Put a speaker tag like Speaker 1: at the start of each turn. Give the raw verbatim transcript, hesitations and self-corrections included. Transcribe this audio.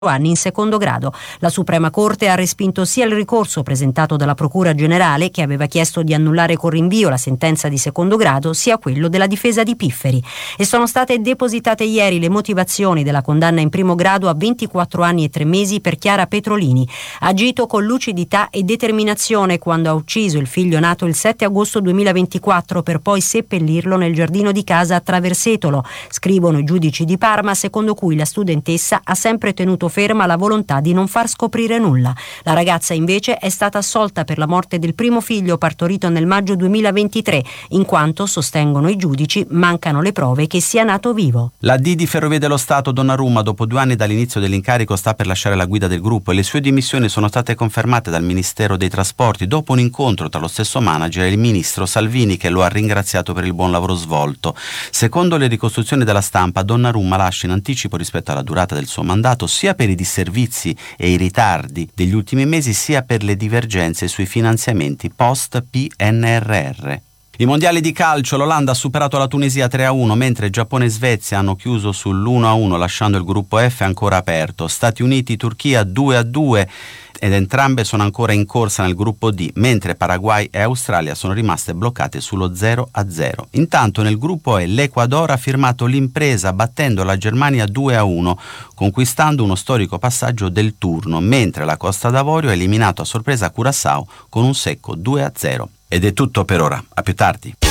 Speaker 1: anni in secondo grado. La Suprema Corte ha respinto sia il ricorso presentato dalla Procura Generale, che aveva chiesto di annullare con rinvio la sentenza di secondo grado, sia quello della difesa di Pifferi. E sono state depositate ieri le motivazioni della condanna in primo grado a ventiquattro anni e tre mesi per Chiara Petrolini. Ha agito con lucidità e determinazione quando ha ucciso il figlio nato il sette agosto duemilaventiquattro per poi seppellirlo nel giardino di casa a Traversetolo, scrivono i giudici di Parma, secondo cui la studentessa ha sempre tenuto ferma la volontà di non far scoprire nulla. La ragazza invece è stata assolta per la morte del primo figlio partorito nel maggio duemilaventitré, in quanto, sostengono i giudici, mancano le prove che sia nato vivo.
Speaker 2: La D di Ferrovie dello Stato Donnarumma, dopo due anni dall'inizio dell'incarico, sta per lasciare la guida del gruppo e le sue dimissioni sono state confermate dal Ministero dei Trasporti dopo un incontro tra lo stesso manager e il ministro Salvini, che lo ha ringraziato per il buon lavoro svolto. Secondo le ricostruzioni della stampa, Donnarumma lascia in anticipo rispetto alla durata del suo mandato, sia per i disservizi e i ritardi degli ultimi mesi, sia per le divergenze sui finanziamenti post P N R R. I mondiali di calcio, l'Olanda ha superato la Tunisia tre a uno, mentre Giappone e Svezia hanno chiuso sull'uno a uno, lasciando il gruppo F ancora aperto. Stati Uniti, Turchia due a due, ed entrambe sono ancora in corsa nel gruppo D, mentre Paraguay e Australia sono rimaste bloccate sullo zero a zero. Intanto nel gruppo E l'Ecuador ha firmato l'impresa battendo la Germania due a uno, conquistando uno storico passaggio del turno, mentre la Costa d'Avorio ha eliminato a sorpresa Curaçao con un secco due a zero. Ed è tutto per ora, a più tardi.